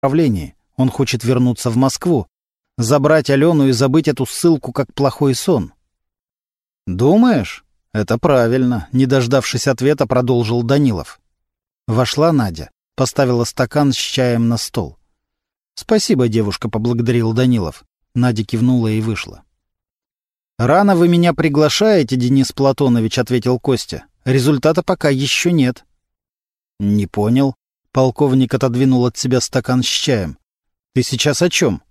направлении. Он хочет вернуться в Москву, забрать Алену и забыть эту ссылку как плохой сон. «Думаешь? Это правильно», — не дождавшись ответа, продолжил Данилов. Вошла Надя, поставила стакан с чаем на стол. «Спасибо, девушка», — поблагодарил Данилов. Надя кивнула и вышла. «Рано вы меня приглашаете, Денис Платонович», — ответил Костя. «Результата пока еще нет». «Не понял». Полковник отодвинул от себя стакан с чаем. «Ты сейчас о чем?»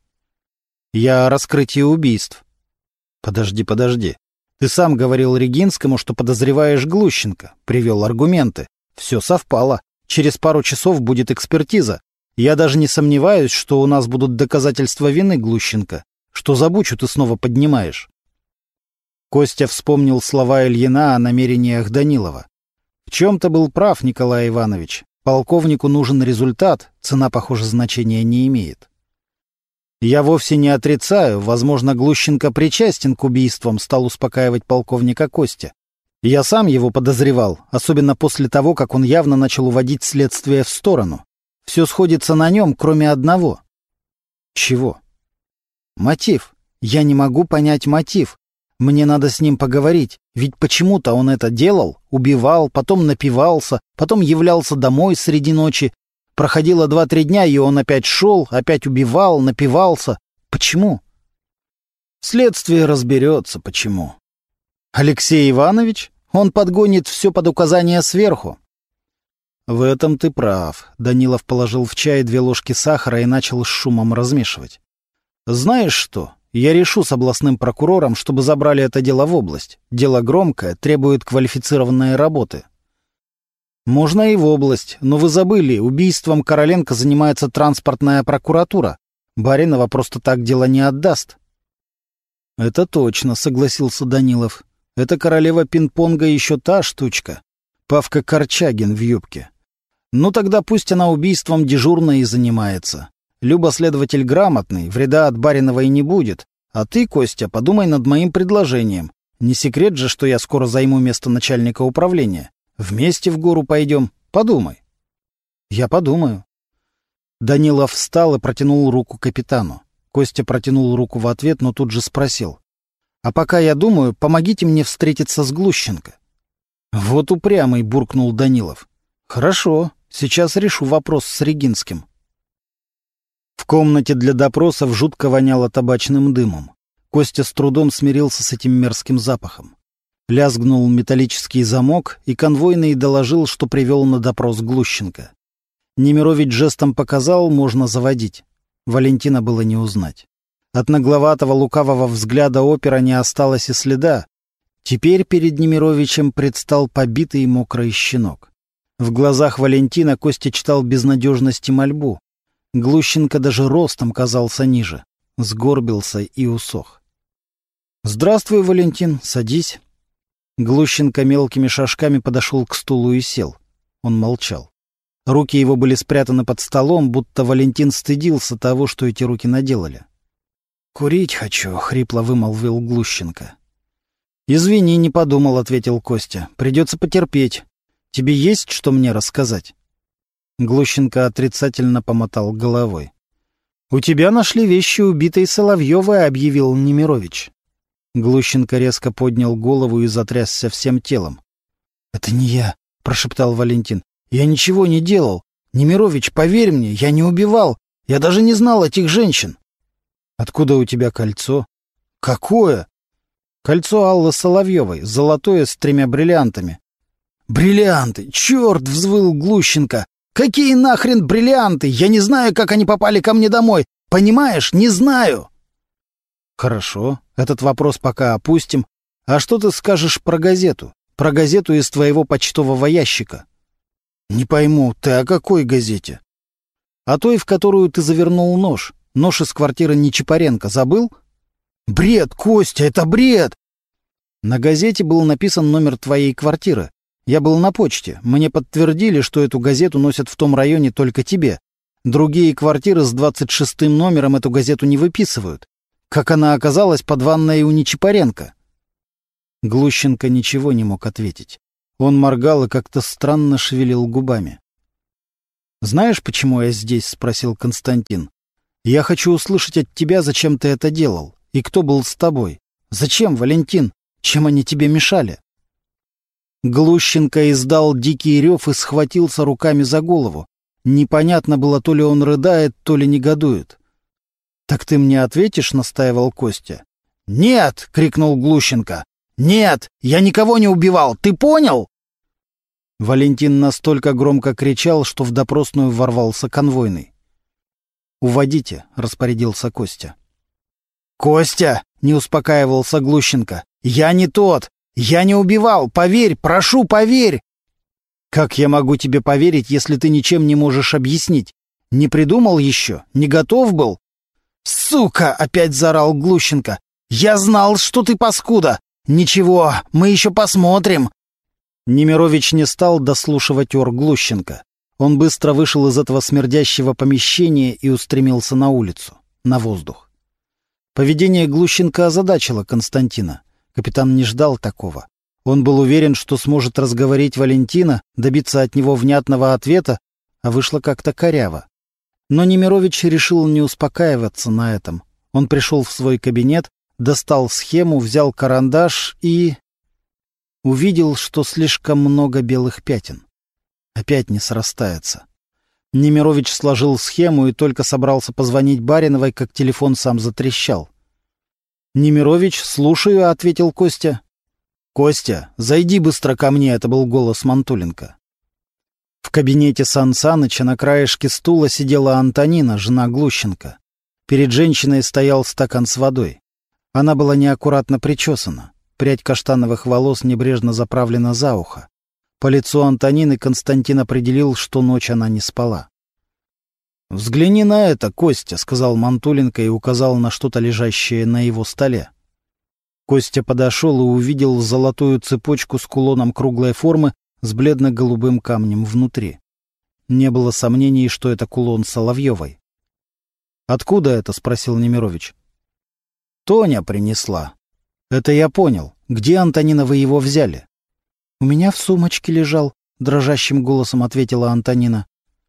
«Я о раскрытии убийств». «Подожди. Ты сам говорил Регинскому, что подозреваешь Глущенко. Привел аргументы. Все совпало. Через пару часов будет экспертиза. Я даже не сомневаюсь, что у нас будут доказательства вины Глущенко. Что за бучу ты снова поднимаешь?» Костя вспомнил слова Ильина о намерениях Данилова. В чем-то был прав Николай Иванович. Полковнику нужен результат, цена, похоже, значения не имеет. «Я вовсе не отрицаю, возможно, Глущенко причастен к убийствам», — стал успокаивать полковника Костя. «Я сам его подозревал, особенно после того, как он явно начал уводить следствие в сторону. Все сходится на нем, кроме одного». «Чего?» «Мотив. Я не могу понять мотив. Мне надо с ним поговорить, ведь почему-то он это делал, убивал, потом напивался, потом являлся домой среди ночи. Проходило 2-3 дня, и он опять шел, опять убивал, напивался. Почему?» «Следствие разберется, почему». «Алексей Иванович? Он подгонит все под указания сверху». «В этом ты прав», — Данилов положил в чай 2 ложки сахара и начал с шумом размешивать. «Знаешь что? Я решу с областным прокурором, чтобы забрали это дело в область. Дело громкое, требует квалифицированной работы». «Можно и в область, но вы забыли, убийством Короленко занимается транспортная прокуратура. Баринова просто так дело не отдаст». «Это точно», — согласился Данилов. «Это королева пинг-понга еще та штучка. Павка Корчагин в юбке. Ну тогда пусть она убийством дежурной и занимается. Люба следователь грамотный, вреда от Бариновой не будет. А ты, Костя, подумай над моим предложением. Не секрет же, что я скоро займу место начальника управления. Вместе в гору пойдем. Подумай». «Я подумаю». Данилов встал и протянул руку капитану. Костя протянул руку в ответ, но тут же спросил. «А пока я думаю, помогите мне встретиться с Глущенко». «Вот упрямый», — буркнул Данилов. «Хорошо, сейчас решу вопрос с Регинским». В комнате для допросов жутко воняло табачным дымом. Костя с трудом смирился с этим мерзким запахом. Лязгнул металлический замок, и конвойный доложил, что привел на допрос Глущенко. Немирович жестом показал, можно заводить. Валентина было не узнать. От нагловатого лукавого взгляда опера не осталось и следа. Теперь перед Немировичем предстал побитый и мокрый щенок. В глазах Валентина Костя читал безнадежность и мольбу. Глущенко даже ростом казался ниже. Сгорбился и усох. «Здравствуй, Валентин, садись». Глущенко мелкими шажками подошел к стулу и сел. Он молчал. Руки его были спрятаны под столом, будто Валентин стыдился того, что эти руки наделали. «Курить хочу», — хрипло вымолвил Глущенко. «Извини, не подумал», — ответил Костя. «Придется потерпеть. Тебе есть что мне рассказать?» Глущенко отрицательно помотал головой. «У тебя нашли вещи убитой Соловьевой», — объявил Немирович. Глущенко резко поднял голову и затрясся всем телом. «Это не я», — прошептал Валентин. «Я ничего не делал. Немирович, поверь мне, я не убивал. Я даже не знал этих женщин». «Откуда у тебя кольцо?» «Какое?» «Кольцо Аллы Соловьевой, золотое с 3 бриллиантами». «Бриллианты! Черт!» — взвыл Глущенко. «Какие нахрен бриллианты? Я не знаю, как они попали ко мне домой. Понимаешь, не знаю!» «Хорошо, этот вопрос пока опустим. А что ты скажешь про газету? Про газету из твоего почтового ящика?» «Не пойму, ты о какой газете?» «О той, в которую ты завернул нож. Нож из квартиры Нечипаренко. Забыл?» «Бред, Костя, это бред!» «На газете был написан номер твоей квартиры. Я был на почте. Мне подтвердили, что эту газету носят в том районе только тебе. Другие квартиры с 26-м номером эту газету не выписывают. Как она оказалась под ванной у Нечипаренко?» Глущенко ничего не мог ответить. Он моргал и как-то странно шевелил губами. «Знаешь, почему я здесь?» — спросил Константин. «Я хочу услышать от тебя, зачем ты это делал, и кто был с тобой. Зачем, Валентин? Чем они тебе мешали?» Глущенко издал дикий рев и схватился руками за голову. Непонятно было, то ли он рыдает, то ли негодует. «Так ты мне ответишь?» — настаивал Костя. «Нет!» — крикнул Глущенко. «Нет! Я никого не убивал! Ты понял?» Валентин настолько громко кричал, что в допросную ворвался конвойный. «Уводите», — распорядился Костя. «Костя!» — не успокаивался Глущенко. «Я не тот! Я не убивал! Поверь! Прошу, поверь!» «Как я могу тебе поверить, если ты ничем не можешь объяснить? Не придумал еще? Не готов был?» «Сука!» — опять заорал Глущенко. «Я знал, что ты паскуда! Ничего, мы еще посмотрим!» Немирович не стал дослушивать ор Глущенко. Он быстро вышел из этого смердящего помещения и устремился на улицу, на воздух. Поведение Глущенко озадачило Константина. Капитан не ждал такого. Он был уверен, что сможет разговорить Валентина, добиться от него внятного ответа, а вышло как-то коряво. Но Немирович решил не успокаиваться на этом. Он пришел в свой кабинет, достал схему, взял карандаш и... увидел, что слишком много белых пятен. Опять не срастается. Немирович сложил схему и только собрался позвонить Бариновой, как телефон сам затрещал. «Немирович, слушаю», — ответил Костя. «Костя, зайди быстро ко мне», — это был голос Мантуленко. В кабинете Сан Саныча на краешке стула сидела Антонина, жена Глущенко. Перед женщиной стоял стакан с водой. Она была неаккуратно причесана. Прядь каштановых волос небрежно заправлена за ухо. По лицу Антонины Константин определил, что ночь она не спала. «Взгляни на это, Костя», — сказал Мантуленко и указал на что-то лежащее на его столе. Костя подошел и увидел золотую цепочку с кулоном круглой формы с бледно-голубым камнем внутри. Не было сомнений, что это кулон Соловьевой. «Откуда это?» — спросил Немирович. «Тоня принесла». «Это я понял. Где, Антонина, вы его взяли?» «У меня в сумочке лежал», — дрожащим голосом ответила Антонина.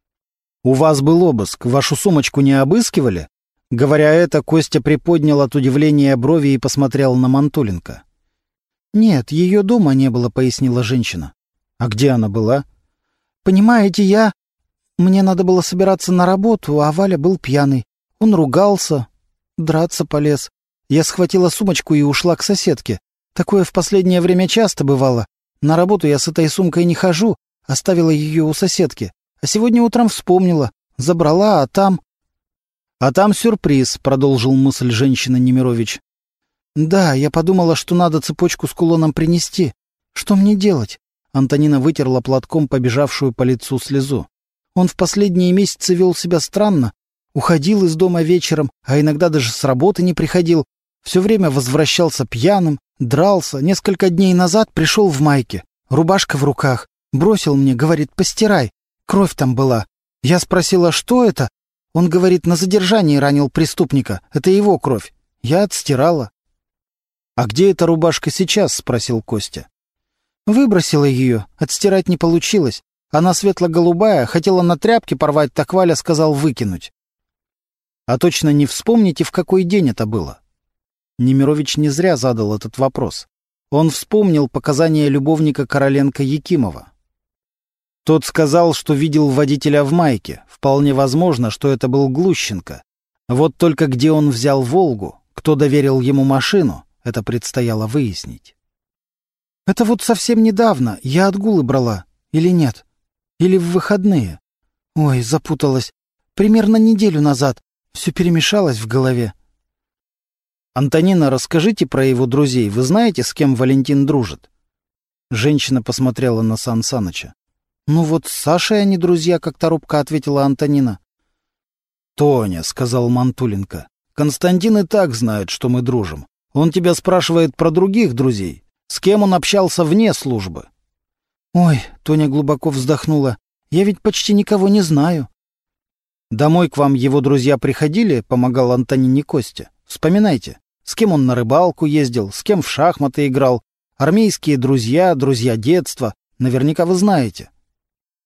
«У вас был обыск. Вашу сумочку не обыскивали?» Говоря это, Костя приподнял от удивления брови и посмотрел на Мантуленко. «Нет, ее дома не было», — пояснила женщина. «А где она была?» «Понимаете, Мне надо было собираться на работу, а Валя был пьяный. Он ругался, драться полез. Я схватила сумочку и ушла к соседке. Такое в последнее время часто бывало. На работу я с этой сумкой не хожу, оставила ее у соседки. А сегодня утром вспомнила, забрала, а там...» «А там сюрприз», — продолжил мысль женщины Немирович. «Да, я подумала, что надо цепочку с кулоном принести. Что мне делать?» Антонина вытерла платком побежавшую по лицу слезу. «Он в последние месяцы вел себя странно. Уходил из дома вечером, а иногда даже с работы не приходил. Все время возвращался пьяным, дрался. Несколько дней назад пришел в майке, рубашка в руках. Бросил мне, говорит, постирай. Кровь там была. Я спросила, что это? Он говорит, на задержании ранил преступника. Это его кровь. Я отстирала». «А где эта рубашка сейчас?» — спросил Костя. «Выбросила ее. Отстирать не получилось. Она светло-голубая. Хотела на тряпке порвать, так Валя сказал выкинуть». «А точно не вспомните, в какой день это было?» Немирович не зря задал этот вопрос. Он вспомнил показания любовника Короленко Якимова. Тот сказал, что видел водителя в майке. Вполне возможно, что это был Глущенко. Вот только где он взял «Волгу», кто доверил ему машину, это предстояло выяснить. «Это вот совсем недавно. Я отгулы брала. Или нет? Или в выходные? Ой, запуталась. Примерно неделю назад. Все перемешалось в голове». «Антонина, расскажите про его друзей. Вы знаете, с кем Валентин дружит?» Женщина посмотрела на Сан Саныча. «Ну вот с Сашей они друзья», — как-то робко ответила Антонина. «Тоня», — сказал Мантуленко, — «Константин и так знает, что мы дружим. Он тебя спрашивает про других друзей. С кем он общался вне службы?» «Ой», — Тоня глубоко вздохнула, — «я ведь почти никого не знаю». «Домой к вам его друзья приходили?» — помогал Антонине Костя. «Вспоминайте, с кем он на рыбалку ездил, с кем в шахматы играл. Армейские друзья, друзья детства. Наверняка вы знаете».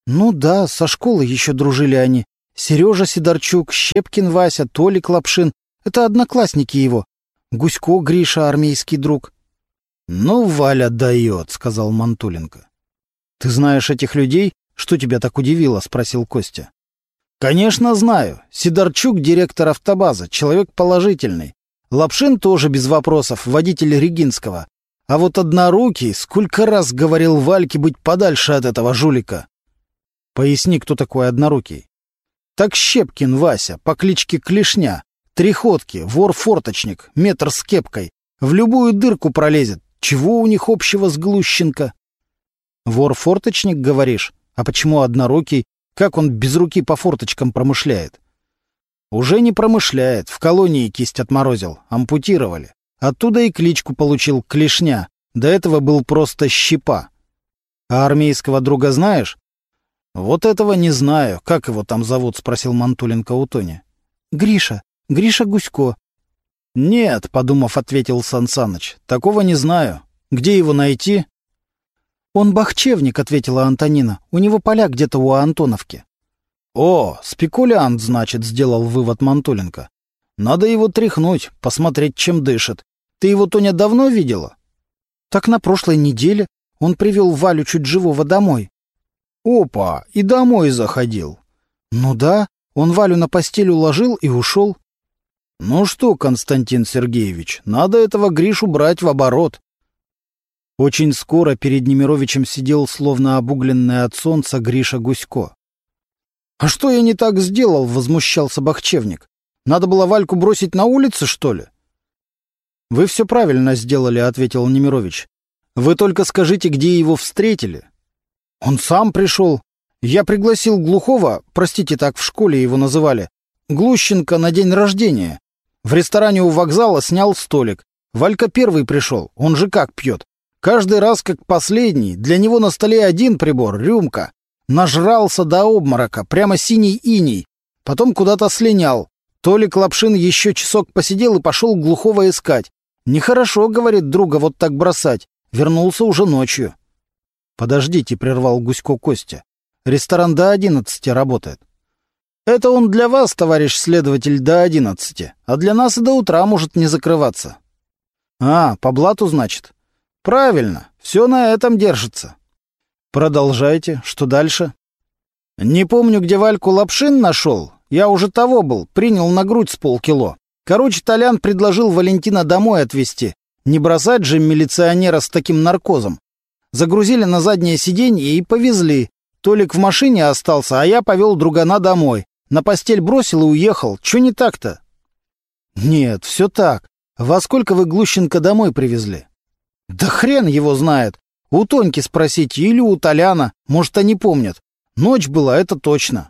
Ну да, со школы еще дружили они. Сережа Сидорчук, Щепкин Вася, Толик Лапшин — это одноклассники его. Гусько Гриша, армейский друг. «Ну, Валя дает», — сказал Мантуленко. «Ты знаешь этих людей? Что тебя так удивило?» — спросил Костя. «Конечно знаю. Сидорчук — директор автобазы, человек положительный. Лапшин тоже без вопросов, водитель Регинского. А вот Однорукий сколько раз говорил Вальке быть подальше от этого жулика». «Поясни, кто такой Однорукий». «Так Щепкин Вася, по кличке Клешня, Триходки, вор-форточник, метр с кепкой. В любую дырку пролезет. Чего у них общего с Глущенко?» «Вор-форточник, говоришь? А почему Однорукий? Как он без руки по форточкам промышляет?» «Уже не промышляет. В колонии кисть отморозил. Ампутировали. Оттуда и кличку получил Клешня. До этого был просто Щепа. А армейского друга знаешь?» «Вот этого не знаю. Как его там зовут?» — спросил Мантуленко у Тони. «Гриша. Гриша Гусько». «Нет», — подумав, ответил Сан Саныч. «Такого не знаю. Где его найти?» «Он бахчевник», — ответила Антонина. «У него поля где-то у Антоновки». «О, спекулянт, значит», — сделал вывод Мантуленко. «Надо его тряхнуть, посмотреть, чем дышит. Ты его, Тоня, давно видела?» «Так на прошлой неделе. Он привел Валю чуть живого домой». «Опа, и домой заходил». «Ну да, он Валю на постель уложил и ушел». «Ну что, Константин Сергеевич, надо этого Гришу брать в оборот». Очень скоро перед Немировичем сидел, словно обугленный от солнца, Гриша Гусько. «А что я не так сделал?» — возмущался бахчевник. «Надо было Вальку бросить на улице, что ли?» «Вы все правильно сделали», — ответил Немирович. «Вы только скажите, где его встретили». «Он сам пришел. Я пригласил Глухого, простите, так в школе его называли, Глущенко на день рождения. В ресторане у вокзала снял столик. Валька первый пришел, он же как пьет. Каждый раз как последний, для него на столе один прибор, рюмка. Нажрался до обморока, прямо синий иней. Потом куда-то слинял. Толик Лапшин еще часок посидел и пошел Глухого искать. Нехорошо, говорит, друга вот так бросать. Вернулся уже ночью». «Подождите», — прервал Гусько Костя. «Ресторан до 11 работает». «Это он для вас, товарищ следователь, до 11, а для нас и до утра может не закрываться». «А, по блату, значит?» «Правильно, все на этом держится». «Продолжайте. Что дальше?» «Не помню, где Вальку Лапшин нашел. Я уже того был, принял на грудь с полкило. Короче, Толян предложил Валентина домой отвезти. Не бросать же милиционера с таким наркозом. Загрузили на заднее сиденье и повезли. Толик в машине остался, а я повел другана домой. На постель бросил и уехал. Чё не так-то?» «Нет, все так. Во сколько вы Глущенко домой привезли?» «Да хрен его знает. У Тоньки спросите или у Толяна. Может, они помнят. Ночь была, это точно».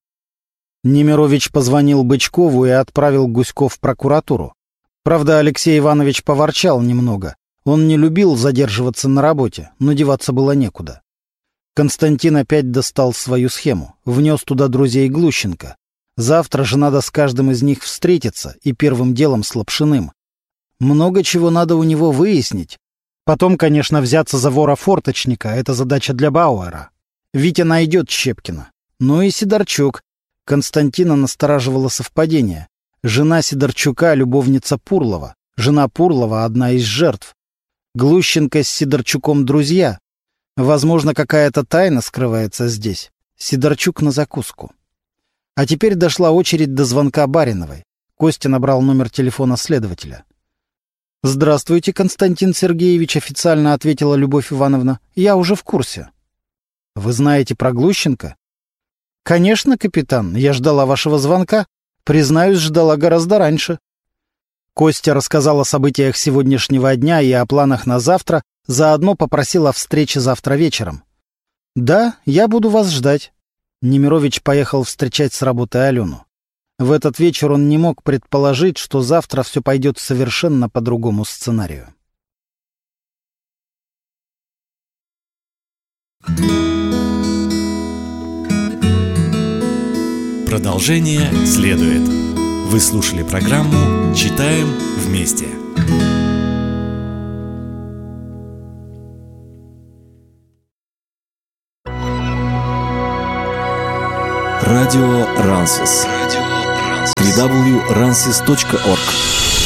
Немирович позвонил Бычкову и отправил Гусько в прокуратуру. Правда, Алексей Иванович поворчал немного. Он не любил задерживаться на работе, но деваться было некуда. Константин опять достал свою схему, внес туда друзей Глущенко. Завтра же надо с каждым из них встретиться, и первым делом с Лапшиным. Много чего надо у него выяснить. Потом, конечно, взяться за вора-форточника — это задача для Бауэра. Витя найдет Щепкина. Ну и Сидорчук. Константина настораживало совпадение. Жена Сидорчука — любовница Пурлова. Жена Пурлова — одна из жертв. Глущенко с Сидорчуком друзья. Возможно, какая-то тайна скрывается здесь. Сидорчук на закуску. А теперь дошла очередь до звонка Бариновой. Костя набрал номер телефона следователя. «Здравствуйте, Константин Сергеевич», — официально ответила Любовь Ивановна. «Я уже в курсе». «Вы знаете про Глущенко?» «Конечно, капитан. Я ждала вашего звонка. Признаюсь, ждала гораздо раньше». Костя рассказал о событиях сегодняшнего дня и о планах на завтра, заодно попросил о встрече завтра вечером. «Да, я буду вас ждать». Немирович поехал встречать с работы Алену. В этот вечер он не мог предположить, что завтра все пойдет совершенно по другому сценарию. Продолжение следует. Вы слушали программу «Читаем вместе». Радио Рансис. www.ransis.org